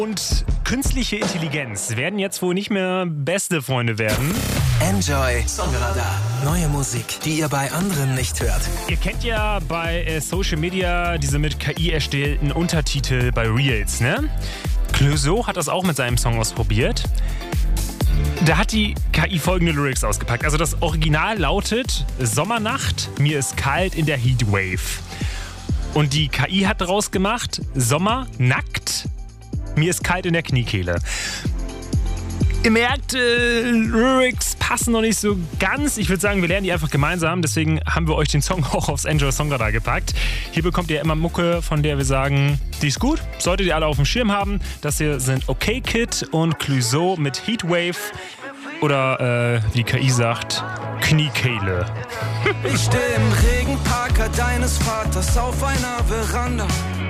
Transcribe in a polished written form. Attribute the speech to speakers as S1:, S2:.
S1: Und künstliche Intelligenz werden jetzt wohl nicht mehr beste Freunde werden.
S2: Enjoy Songradar. Neue Musik, die ihr bei anderen nicht hört.
S1: Ihr kennt ja bei Social Media diese mit KI erstellten Untertitel bei Reels, ne? Clouseau hat das auch mit seinem Song ausprobiert. Da hat die KI folgende Lyrics ausgepackt. Also das Original lautet: Sommernacht, mir ist kalt in der Heatwave. Und die KI hat daraus gemacht: Sommer, nackt, mir ist kalt in der Kniekehle. Ihr merkt, Lyrics passen noch nicht so ganz. Ich würde sagen, wir lernen die einfach gemeinsam. Deswegen haben wir euch den Song auch aufs Enjoy Songradar gepackt. Hier bekommt ihr immer Mucke, von der wir sagen, die ist gut. Solltet ihr alle auf dem Schirm haben. Das hier sind OK Kid und Clouseau mit Heatwave. Oder, wie KI sagt, Kniekehle.
S3: Ich stehe im Regenparker deines Vaters auf einer Veranda.